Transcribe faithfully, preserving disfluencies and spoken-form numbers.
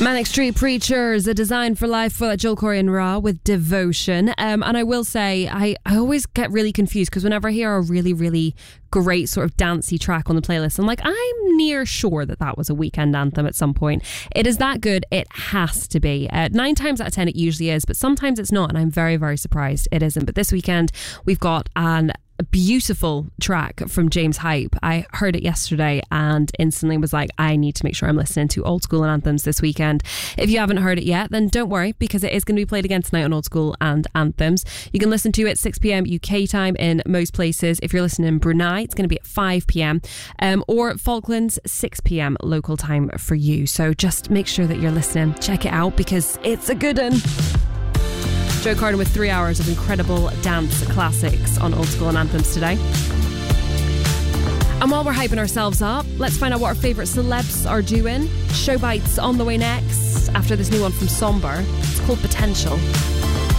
Manic Street Preachers, A Design for Life for Joel Corey and Ra with Devotion. Um, and I will say, I, I always get really confused because whenever I hear a really, really great sort of dancey track on the playlist, I'm like, I'm near sure that that was a weekend anthem at some point. It is that good. It has to be. Uh, nine times out of ten it usually is, but sometimes it's not. And I'm very, very surprised it isn't. But this weekend, we've got an a beautiful track from James Hype. I heard it yesterday and instantly was like, I need to make sure I'm listening to Old School and Anthems this weekend. If you haven't heard it yet, then don't worry, because it is going to be played again tonight on Old School and Anthems. You can listen to it six p.m. U K time in most places. If you're listening in Brunei, it's going to be at five p.m. um, or Falklands, six p.m. local time for you. So just make sure that you're listening. Check it out because it's a good one. Joe Carden with three hours of incredible dance classics on Old School and Anthems today. And while we're hyping ourselves up, let's find out what our favourite celebs are doing. Show bites on the way next after this new one from Somber. It's called Potential.